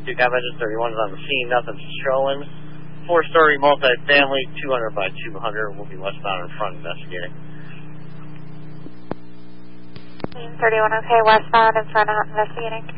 2 Messages 31 is on the scene. Nothing's showing. 4-story multifamily, 200 by 200. Will be westbound in front investigating. Scene 31, okay, westbound in front investigating.